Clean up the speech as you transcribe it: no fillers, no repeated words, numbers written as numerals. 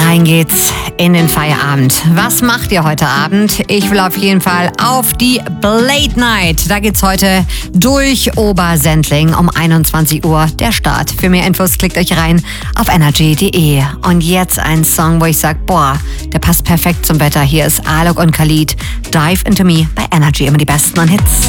Rein geht's in den Feierabend. Was macht ihr heute Abend? Ich will auf jeden Fall auf die Blade Night. Da geht's heute durch Obersendling um 21 Uhr. Der Start. Für mehr Infos klickt euch rein auf energy.de. Und jetzt ein Song, wo ich sag, boah, der passt perfekt zum Wetter. Hier ist Alok und Khalid. Dive Into Me bei Energy. Immer die besten Hits.